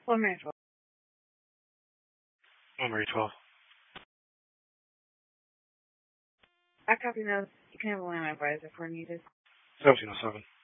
Well, Mary 12. Mary 12. I copy those. You can have a line advisor if we're needed. 1707.